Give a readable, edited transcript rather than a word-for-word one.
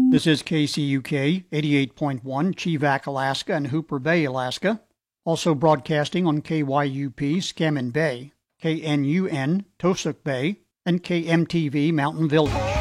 This is KCUK 88.1 Chevak, Alaska, and Hooper Bay, Alaska. Also broadcasting on KYUP Scammon Bay, KNUN Tosuk Bay, and KMTV Mountain Village.